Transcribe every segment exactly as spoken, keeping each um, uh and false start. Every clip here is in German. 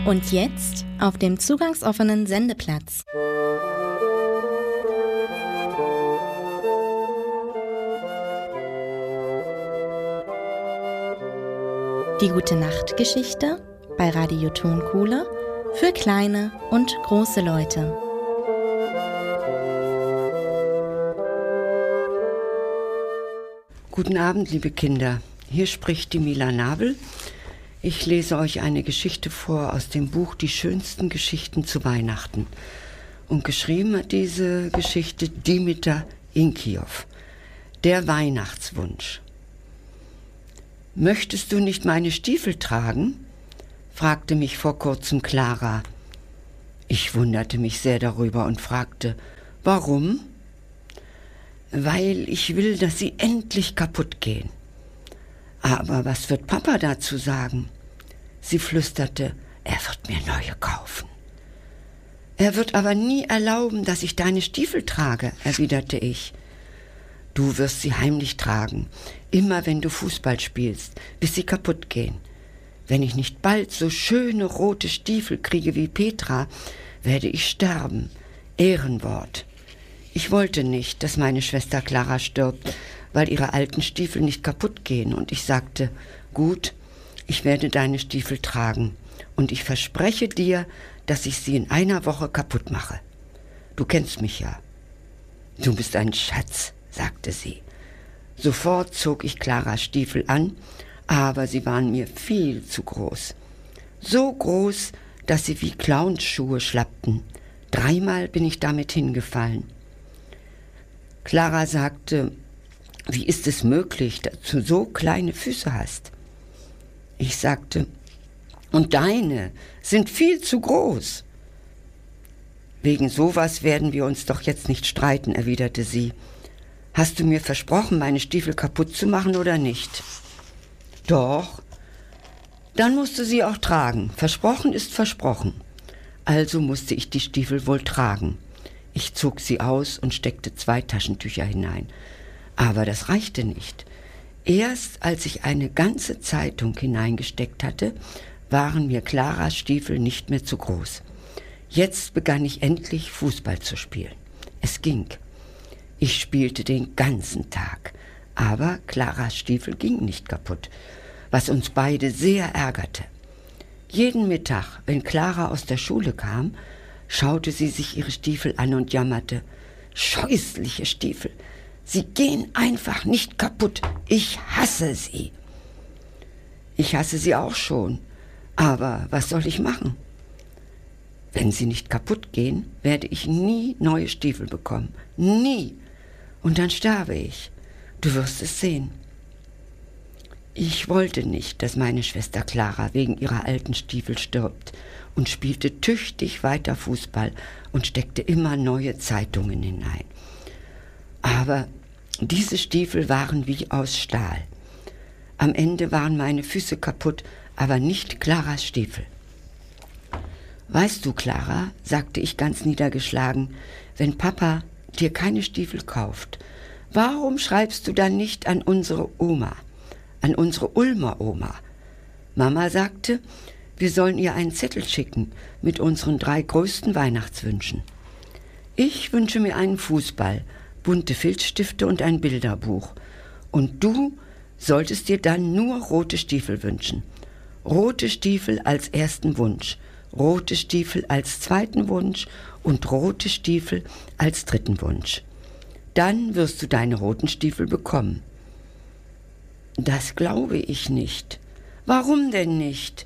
Und jetzt auf dem zugangsoffenen Sendeplatz. Die Gute-Nacht-Geschichte bei Radio Tonkuhle für kleine und große Leute. Guten Abend, liebe Kinder. Hier spricht die Mila Nabel. Ich lese euch eine Geschichte vor aus dem Buch Die schönsten Geschichten zu Weihnachten. Und geschrieben hat diese Geschichte Dimitar Inkiev. Der Weihnachtswunsch. »Möchtest du nicht meine Stiefel tragen?« fragte mich vor kurzem Clara. Ich wunderte mich sehr darüber und fragte, warum? »Weil ich will, dass sie endlich kaputt gehen.« »Aber was wird Papa dazu sagen?« Sie flüsterte, er wird mir neue kaufen. »Er wird aber nie erlauben, dass ich deine Stiefel trage«, erwiderte ich. »Du wirst sie heimlich tragen, immer wenn du Fußball spielst, bis sie kaputt gehen. Wenn ich nicht bald so schöne rote Stiefel kriege wie Petra, werde ich sterben. Ehrenwort.« Ich wollte nicht, dass meine Schwester Clara stirbt, weil ihre alten Stiefel nicht kaputt gehen. Und ich sagte, gut, ich werde deine Stiefel tragen. Und ich verspreche dir, dass ich sie in einer Woche kaputt mache. Du kennst mich ja. Du bist ein Schatz, sagte sie. Sofort zog ich Claras Stiefel an, aber sie waren mir viel zu groß. So groß, dass sie wie Clownsschuhe schlappten. Dreimal bin ich damit hingefallen. Clara sagte, wie ist es möglich, dass du so kleine Füße hast? Ich sagte, und deine sind viel zu groß. Wegen sowas werden wir uns doch jetzt nicht streiten, erwiderte sie. Hast du mir versprochen, meine Stiefel kaputt zu machen oder nicht? Doch. Dann musst du sie auch tragen. Versprochen ist versprochen. Also musste ich die Stiefel wohl tragen. Ich zog sie aus und steckte zwei Taschentücher hinein. Aber das reichte nicht. Erst als ich eine ganze Zeitung hineingesteckt hatte, waren mir Claras Stiefel nicht mehr zu groß. Jetzt begann ich endlich Fußball zu spielen. Es ging. Ich spielte den ganzen Tag, aber Claras Stiefel gingen nicht kaputt, was uns beide sehr ärgerte. Jeden Mittag, wenn Clara aus der Schule kam, schaute sie sich ihre Stiefel an und jammerte, scheußliche Stiefel, sie gehen einfach nicht kaputt, ich hasse sie. Ich hasse sie auch schon, aber was soll ich machen? Wenn sie nicht kaputt gehen, werde ich nie neue Stiefel bekommen, nie. Und dann sterbe ich. Du wirst es sehen. Ich wollte nicht, dass meine Schwester Clara wegen ihrer alten Stiefel stirbt und spielte tüchtig weiter Fußball und steckte immer neue Zeitungen hinein. Aber diese Stiefel waren wie aus Stahl. Am Ende waren meine Füße kaputt, aber nicht Claras Stiefel. Weißt du, Clara, sagte ich ganz niedergeschlagen, wenn Papa dir keine Stiefel kauft, warum schreibst du dann nicht an unsere Oma, an unsere Ulmer Oma? Mama sagte, wir sollen ihr einen Zettel schicken mit unseren drei größten Weihnachtswünschen. Ich wünsche mir einen Fußball, bunte Filzstifte und ein Bilderbuch. Und du solltest dir dann nur rote Stiefel wünschen. Rote Stiefel als ersten Wunsch, rote Stiefel als zweiten Wunsch und rote Stiefel als dritten Wunsch. Dann wirst du deine roten Stiefel bekommen. Das glaube ich nicht. Warum denn nicht?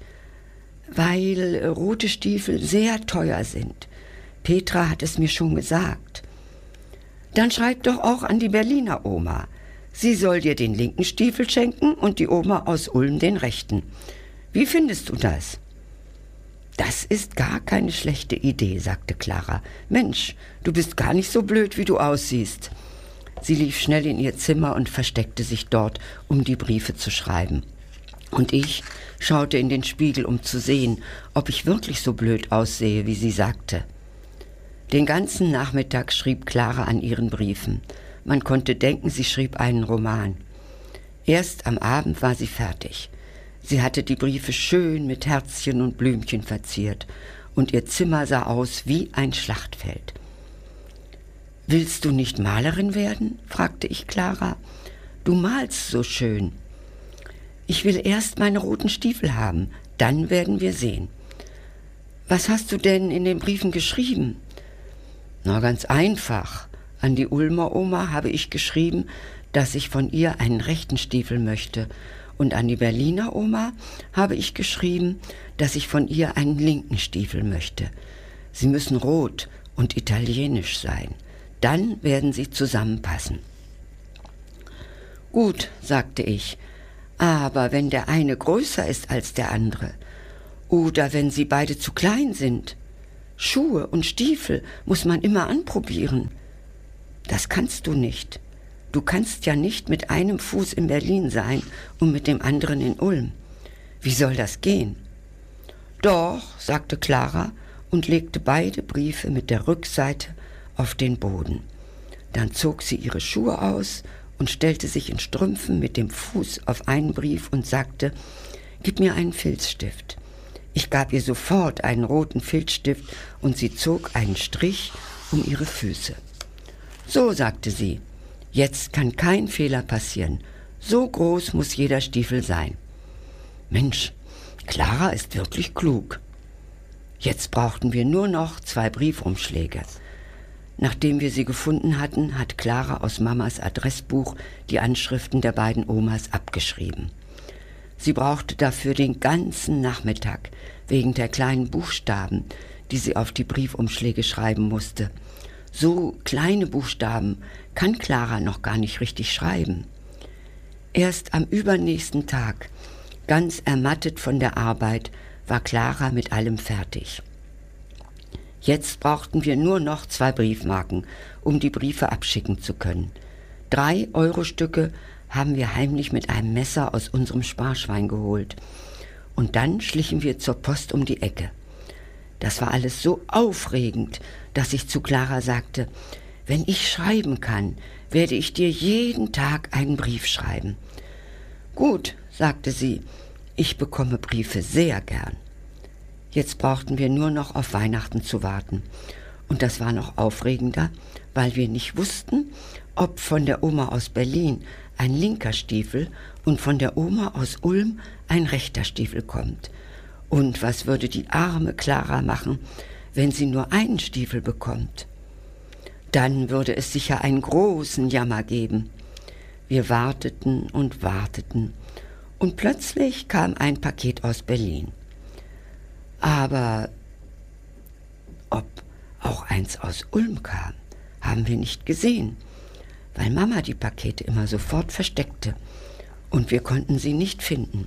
Weil rote Stiefel sehr teuer sind. Petra hat es mir schon gesagt. Dann schreib doch auch an die Berliner Oma. Sie soll dir den linken Stiefel schenken und die Oma aus Ulm den rechten. Wie findest du das? Das ist gar keine schlechte Idee, sagte Clara. Mensch, du bist gar nicht so blöd, wie du aussiehst. Sie lief schnell in ihr Zimmer und versteckte sich dort, um die Briefe zu schreiben. Und ich schaute in den Spiegel, um zu sehen, ob ich wirklich so blöd aussehe, wie sie sagte. Den ganzen Nachmittag schrieb Clara an ihren Briefen. Man konnte denken, sie schrieb einen Roman. Erst am Abend war sie fertig. Sie hatte die Briefe schön mit Herzchen und Blümchen verziert und ihr Zimmer sah aus wie ein Schlachtfeld. »Willst du nicht Malerin werden?« fragte ich Clara. »Du malst so schön.« »Ich will erst meine roten Stiefel haben, dann werden wir sehen.« »Was hast du denn in den Briefen geschrieben?« »Na, ganz einfach. An die Ulmer Oma habe ich geschrieben, dass ich von ihr einen rechten Stiefel möchte. Und an die Berliner Oma habe ich geschrieben, dass ich von ihr einen linken Stiefel möchte. Sie müssen rot und italienisch sein. Dann werden sie zusammenpassen.« »Gut«, sagte ich, »aber wenn der eine größer ist als der andere oder wenn sie beide zu klein sind. Schuhe und Stiefel muss man immer anprobieren.« »Das kannst du nicht. Du kannst ja nicht mit einem Fuß in Berlin sein und mit dem anderen in Ulm. Wie soll das gehen?« »Doch«, sagte Clara und legte beide Briefe mit der Rückseite auf den Boden. Dann zog sie ihre Schuhe aus und stellte sich in Strümpfen mit dem Fuß auf einen Brief und sagte, »Gib mir einen Filzstift.« Ich gab ihr sofort einen roten Filzstift und sie zog einen Strich um ihre Füße. »So«, sagte sie, »jetzt kann kein Fehler passieren. So groß muss jeder Stiefel sein.« Mensch, Clara ist wirklich klug. Jetzt brauchten wir nur noch zwei Briefumschläge. Nachdem wir sie gefunden hatten, hat Clara aus Mamas Adressbuch die Anschriften der beiden Omas abgeschrieben. Sie brauchte dafür den ganzen Nachmittag, wegen der kleinen Buchstaben, die sie auf die Briefumschläge schreiben musste. So kleine Buchstaben kann Clara noch gar nicht richtig schreiben. Erst am übernächsten Tag, ganz ermattet von der Arbeit, war Clara mit allem fertig. Jetzt brauchten wir nur noch zwei Briefmarken, um die Briefe abschicken zu können. Drei Eurostücke haben wir heimlich mit einem Messer aus unserem Sparschwein geholt. Und dann schlichen wir zur Post um die Ecke. Das war alles so aufregend, dass ich zu Clara sagte, »Wenn ich schreiben kann, werde ich dir jeden Tag einen Brief schreiben.« »Gut«, sagte sie, »ich bekomme Briefe sehr gern.« Jetzt brauchten wir nur noch auf Weihnachten zu warten. Und das war noch aufregender, weil wir nicht wussten, ob von der Oma aus Berlin ein linker Stiefel und von der Oma aus Ulm ein rechter Stiefel kommt. Und was würde die arme Clara machen, wenn sie nur einen Stiefel bekommt? Dann würde es sicher einen großen Jammer geben. Wir warteten und warteten und plötzlich kam ein Paket aus Berlin. Aber ob auch eins aus Ulm kam, haben wir nicht gesehen, weil Mama die Pakete immer sofort versteckte und wir konnten sie nicht finden.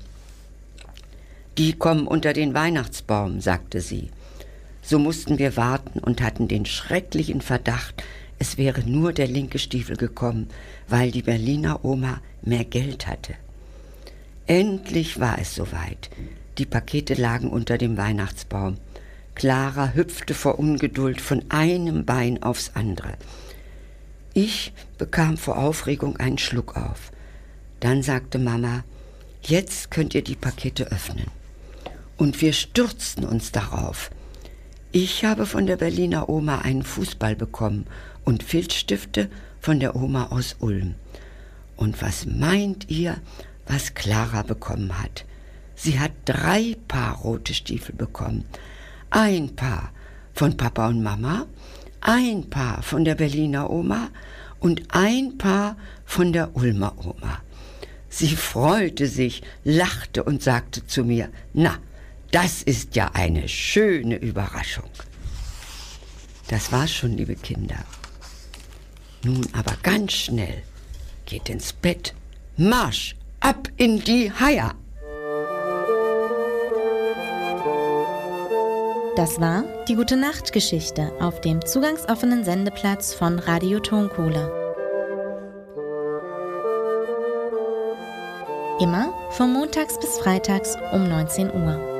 »Die kommen unter den Weihnachtsbaum«, sagte sie. So mussten wir warten und hatten den schrecklichen Verdacht, es wäre nur der linke Stiefel gekommen, weil die Berliner Oma mehr Geld hatte. Endlich war es soweit. Die Pakete lagen unter dem Weihnachtsbaum. Clara hüpfte vor Ungeduld von einem Bein aufs andere. Ich bekam vor Aufregung einen Schluck auf. Dann sagte Mama, »Jetzt könnt ihr die Pakete öffnen.« Und wir stürzten uns darauf. Ich habe von der Berliner Oma einen Fußball bekommen und Filzstifte von der Oma aus Ulm. Und was meint ihr, was Clara bekommen hat? Sie hat drei Paar rote Stiefel bekommen. Ein Paar von Papa und Mama, ein Paar von der Berliner Oma und ein Paar von der Ulmer Oma. Sie freute sich, lachte und sagte zu mir, »Na, das ist ja eine schöne Überraschung.« Das war's schon, liebe Kinder. Nun aber ganz schnell, geht ins Bett, Marsch, ab in die Haia! Das war die Gute-Nacht-Geschichte auf dem zugangsoffenen Sendeplatz von Radio Tonkohle. Immer von montags bis freitags um neunzehn Uhr.